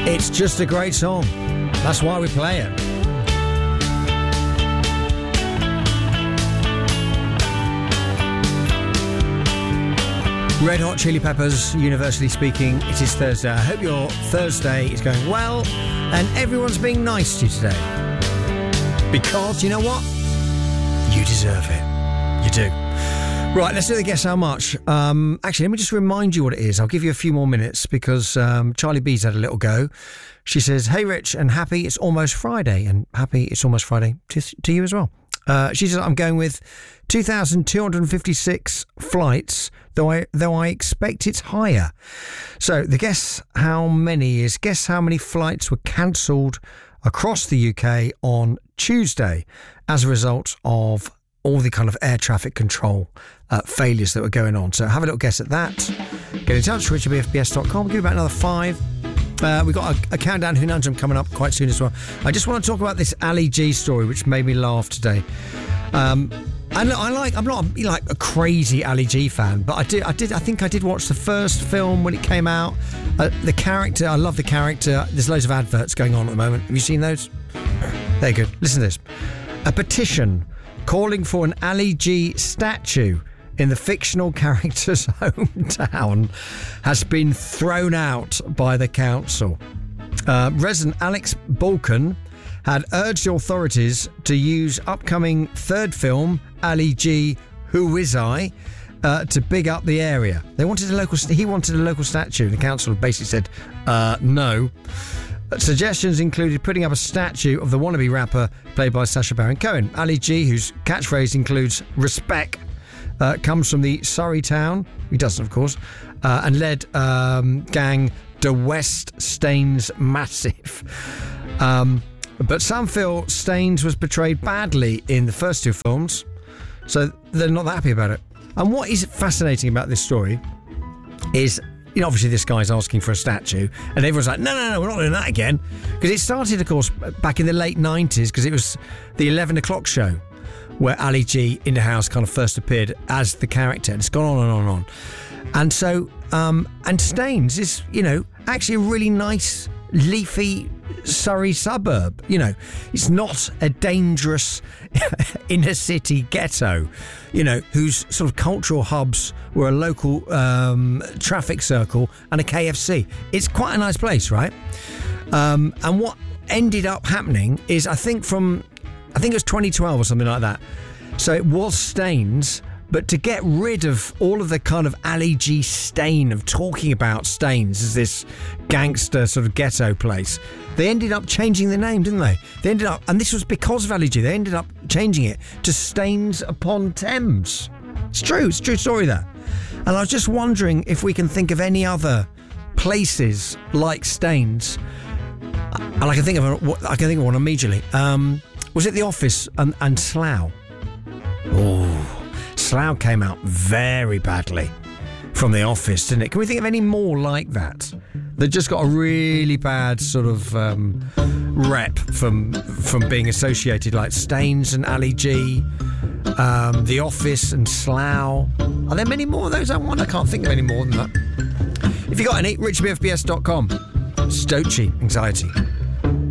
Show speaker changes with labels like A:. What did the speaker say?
A: It's just a great song. That's why we play it. Red Hot Chili Peppers, universally speaking, it is Thursday. I hope your Thursday is going well and everyone's being nice to you today. Because, you know what? You deserve it. You do. Right, let's do the Guess How Much. Actually, let me just remind you what it is. I'll give you a few more minutes because Charlie B's had a little go. She says, hey, Rich, and happy it's almost Friday. And happy it's almost Friday to you as well. She says, I'm going with 2,256 flights, though I expect it's higher. So the guess how many flights were cancelled across the UK on Tuesday as a result of all the kind of air traffic control failures that were going on. So have a little guess at that. Get in touch, richardbfbs.com. Give you about another 5. We've got a countdown Conundrum coming up quite soon as well. I just want to talk about this Ali G story, which made me laugh today. And I'm not like a crazy Ali G fan, but I think I did watch the first film when it came out. The character, I love the character. There's loads of adverts going on at the moment. Have you seen those? There you go. Listen to this. A petition calling for an Ali G statue in the fictional character's hometown has been thrown out by the council. Resident Alex Balkan had urged the authorities to use upcoming third film, Ali G, Who Is I, to big up the area. He wanted a local statue, and the council basically said, no. Suggestions included putting up a statue of the wannabe rapper played by Sacha Baron Cohen. Ali G, whose catchphrase includes respect, comes from the Surrey town, he doesn't of course, and led gang De West Staines Massive. But some feel Staines was portrayed badly in the first 2 films, so they're not that happy about it. And what is fascinating about this story is, you know, obviously this guy's asking for a statue, and everyone's like, no, we're not doing that again. Because it started, of course, back in the late 90s, because it was the 11 o'clock show where Ali G in the house kind of first appeared as the character, and it's gone on and on and on. And so, and Staines is, you know, actually a really nice, leafy Surrey suburb. You know, it's not a dangerous inner city ghetto, you know, whose sort of cultural hubs were a local traffic circle and a KFC. It's quite a nice place, right? And what ended up happening is, I think it was 2012 or something like that. So it was Staines, but to get rid of all of the kind of Ali G stain of talking about Staines as this gangster sort of ghetto place, they ended up changing the name, didn't they? They ended up, and this was because of Ali G, they ended up changing it to Staines upon Thames. It's true story that. And I was just wondering if we can think of any other places like Staines. And I can think of one immediately. Was it The Office and Slough? Oh, Slough came out very badly from The Office, didn't it? Can we think of any more like that? That just got a really bad sort of rep from being associated, like Staines and Ali G, The Office and Slough. Are there many more of those? I can't think of any more than that. If you got any, richardbfbs.com. Stoachy anxiety.